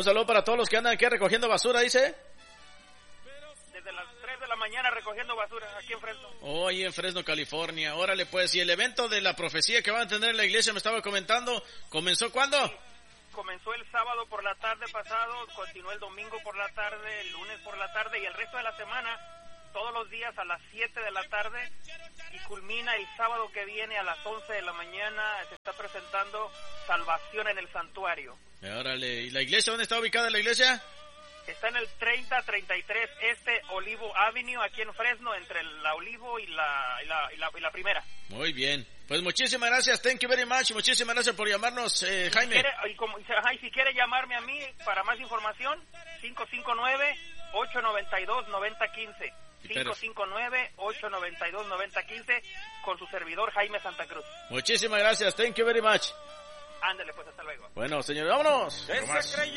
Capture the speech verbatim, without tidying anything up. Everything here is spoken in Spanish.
Un saludo para todos los que andan aquí recogiendo basura, dice. Desde las tres de la mañana recogiendo basura aquí en Fresno. Hoy en Fresno, California. Órale, pues, y el evento de la profecía que van a tener en la iglesia, me estaba comentando, ¿comenzó cuándo? Sí, comenzó el sábado por la tarde pasado, continuó el domingo por la tarde, el lunes por la tarde y el resto de la semana, todos los días a las siete de la tarde, y culmina el sábado que viene a las once de la mañana. Se está presentando Salvación en el Santuario. Órale, ¿y la iglesia dónde está ubicada la iglesia? Está en el treinta treinta y tres Este Olivo Avenue, aquí en Fresno, entre la Olivo y la, y la, y la, y la primera. Muy bien. Pues muchísimas gracias, thank you very much. Muchísimas gracias por llamarnos, eh, Jaime. Si quiere, y como, ajá, y si quiere llamarme a mí para más información, cinco cinco nueve, ocho nueve dos, nueve cero uno cinco. cinco cinco nueve, ocho nueve dos, nueve cero uno cinco con su servidor Jaime Santa Cruz. Muchísimas gracias, thank you very much. Ándale, pues, hasta luego. Bueno, señores, vámonos.